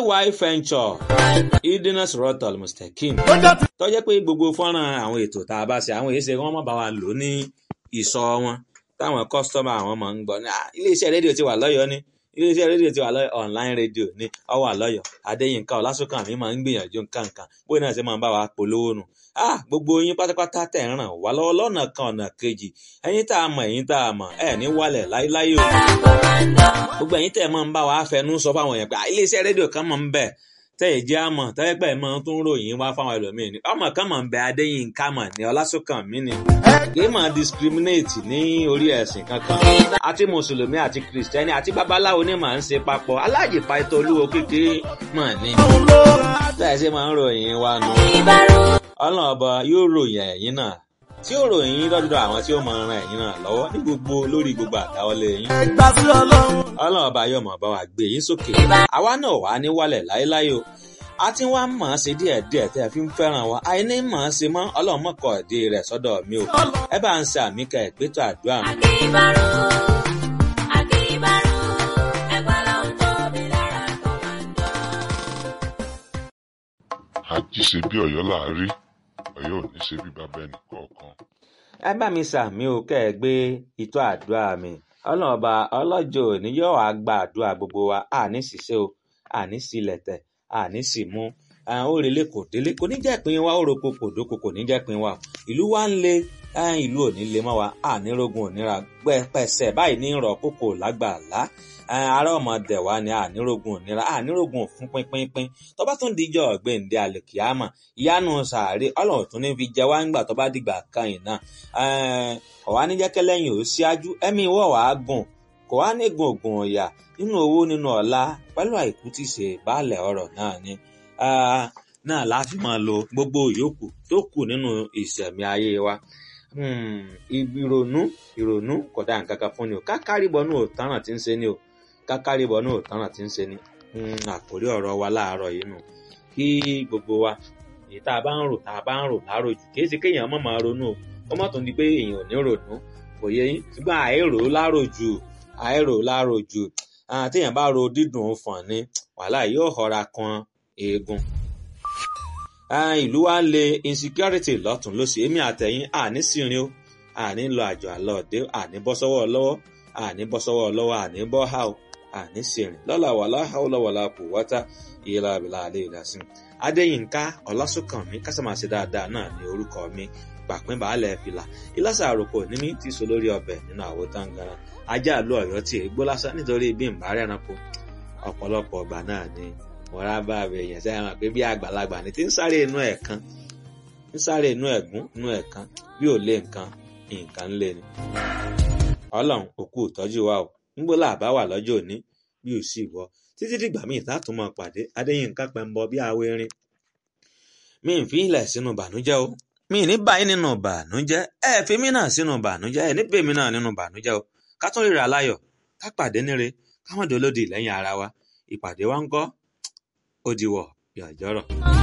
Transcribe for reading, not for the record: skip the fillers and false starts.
ay venture idina sirotol mustakim tó jẹ́ pé gbogbo fọ́nrán àwọn ètò tá a bá ṣe àwọn èyí ṣe wọ́n má bá wa lò ní ìsọ̀ wọn táwọn kọ́sítọ́mà àwọn máa ń gbọ́ ní iléeṣẹ́ rédíò ti wà lọ́yọ̀ọ́ ní iléeṣẹ́ rédíò ti wà lọ́yọ̀ọ́ online rédíò ní ó wà lọ́yọ̀ọ́ Adéyínká Ọlásùnkànmí máa ń gbìyànjú nǹkan bóyá náà ṣe máa ń bá wa polówó nù gbogbo yín pátápátá tẹ̀ ń ràn wá lọ́wọ́ lọ́nà kan ọ̀nà kejì ẹ̀yin tá a mọ̀ ẹ̀yin tá a mọ̀ ẹ̀ ní wálẹ̀ láíláí o gbogbo ẹ̀yin tẹ̀ máa ń bá wa fẹnu sọ fáwọn èèyàn pé iléeṣẹ́ rédíò kan máa ń bẹ tẹ́yẹ̀ jẹ́ àmọ̀ tẹ́yẹ̀ pẹ́ mọ́ tó ń ròyìn wá fáwọn ẹlòmíì ni ọmọ kan máa ń bẹ Adéyínká mọ̀ ní Ọlásùnkànmí ni kì í máa discriminate ní orí ẹ̀sìn kankan àti mùsùlùmí àti kìrìsìtẹ́nì àti babaláwo ni màá ń ṣe papọ̀ Aláàjì Pàìtọ́ Olúwo kékeré mọ̀ ní tẹ́yẹ̀ ṣe máa ń ròyìn wá nù Ọlọ́run ọba yóò ròyìn ẹ̀yin náà tí ó ròyìn yín lọ́dọ̀ àwọn tí ó máa ran ẹ̀yin náà lọ́wọ́ ní gbogbo lórí gbogbo àdáwọlé yín. Ọlọ́run ọba yóò máa bá wa gbé yín sókè. Àwa náà wà ní wálẹ̀ láéláé o. A ti wá mọ̀ ọ́n ṣe díẹ̀díẹ̀ tẹ́ ẹ fi ń fẹ́ràn wa. Àìní mọ̀ ọ́n ṣe mọ́ Ọlọ́run mọ̀kọ́ ìdí rẹ̀ sọ́dọ̀ mi o. Ẹ bá ń ṣe àmì kẹ́ ẹ̀ pétọ́ àdúrà mi. Àjíṣe bí Ọ̀yọ́ là á rí. Ọ̀yọ́ ò ní ṣe bí bàbá ẹnì kọ̀ọ̀kan. Ẹ bá mi ṣàmì o kẹ́ ẹ gbé ìtọ́ àdúrà mi Ọlọ́run ọba ọlọ́jọ́ òní yóò wá gba àdúrà gbogbo wa àní ṣìṣe o àní ṣìlẹ̀tẹ̀ àní sì mú òrèlé kò délé kò ní jẹ́ pin wa òròkò kò dóko kò ní jẹ́ pin wa ìlú wa ń le ìlú ò ní le mọ́ wa àní rogun òníra pẹ̀sẹ̀ báyìí ní rọ̀ kókò lágbàlá ará ọmọdé wa ni ànírógun òníra ànírógun fún pínpínpín tó bá tún díjọ ọ̀gbẹ́ǹde àlèkìámà ìyanu sàárè Ọlọ́run tún ní fi jẹ wá ńgbà tó bá dìgbà kan yìí náà ọ̀wá ní jẹ́kẹ́ lẹ́yìn ò síájú ẹ̀mí ìwọ̀ wàá gùn kò wá ní gun ògùn ọ̀yà nínú owó nínú ọlá pẹ̀lú àìkú tí ṣe baálẹ̀ ọrọ̀ náà ni náà láti máa lo gbogbo ìyókù tó kù nínú ìṣẹ̀mí ayé wa ìrònú kò dá nǹkan kan fún ni o kákàríbọnú ò tánràn tí ń ṣe ni o kákàríbọnú ò tánràn tí ń ṣe ni àkórí ọ̀rọ̀ wa láàárọ̀ yìí nù kí gbogbo wa èyí tá a bá ń rò láròjù kì í ṣe kéèyàn má máa ronú o ó mọ̀ tó ń di pé èèyàn ò ní ronú kò yẹ yín ṣùgbọ́n àìrò láròjù téèyàn bá ro dídùn fọ̀n ni wàhálà yóò họra kan eegun. Ìlú wa ń le insecurity lọ́tún lósì èmi àtẹ̀yìn àní sírin o àní lọ àjọ àlọ́ òde àní bọ́ sọ́wọ́ lọ́wọ́ àní bọ́ há o àní sírin lọ́la wàlá haúlá wàlá quwwata ìlà bìlà àlẹ́ ìdásìn. Adéyínká Ọlásùnkànmí kásàmásì dáadáa náà ní orúkọ mi pàpín baálẹ̀ fìlà ìlàsà àròkọ ní mi ti so lórí ọbẹ̀ nínú àwo táǹgàrà ajá àlọ́ Ọ̀yọ́ tí ègbó lásán nítorí bí n bá rẹ́ranko ọ̀pọ̀lọpọ̀ ọgbà náà ni wọ́n bá rẹ̀ èèyàn sẹ́yìn hàn pé bí àgbàlagbà ni tí ń sáré inú ẹ̀kan ń sáré inú ẹ̀gún inú ẹ̀kan bí ò lé nǹkan ń lé ni. Ọlọ́run òkú ìtọ́jú wa o nígbó làbá wà lọ́jọ́ òní bí ò sì wọ́ títí dìgbà míì tá tún máa pàdé Adéyínká Pẹ́ńbọ bí àwọ̀ erin mi ń fi ilẹ̀ sínú bànújẹ́ o mi ní báyìí nínú bànújẹ́ ẹ fi mí náà sínú bànújẹ́ ẹ ní bèmí náà nínú bànújẹ́ o ká tún ríra láyọ̀ ká pàdé níre ká mọ̀ dolódì lẹ́yìn ara wa ìpàdé wa ń kọ́ ó diwọ̀ yàjọ́rọ̀.